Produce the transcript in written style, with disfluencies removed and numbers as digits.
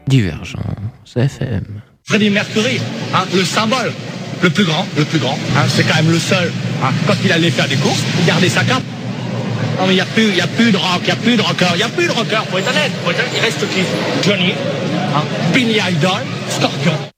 Divergence FM. Freddie Mercury, le symbole, le plus grand, c'est quand même le seul, quand il allait faire des courses, il gardait sa cape. Non mais il n'y a plus de rock, il n'y a plus de rocker, faut être honnête, il reste qui? Johnny, Billy Idol, Scorpion.